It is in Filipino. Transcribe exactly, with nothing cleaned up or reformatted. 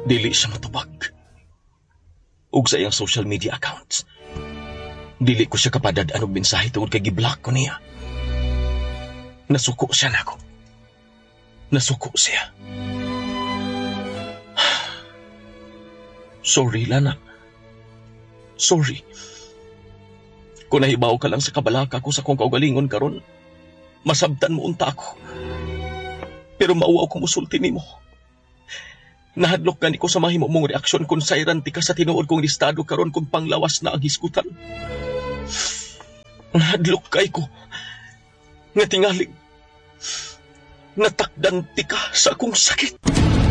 Dili siya matubag. Ug sa iyang social media accounts, dili ko siya kapadad-an og mensahe tungod kay giblock ko niya. Nasuko siya nako. Nasuko siya. Sorry, Lana. Sorry. Kung nahibaw ka lang sa kabalaka ko sa kong kaugalingon karon, masabtan mo unta ako. Pero mauwaw ko musulti nimo. Nahadlok gani ko sa mahimo mong reaksyon kung sayranti ka sa tinuod kong listado karon kung panglawas na ang hisgutan. Nahadlok kay ko. Nga tingaling natakdan ti ka sa akong sakit.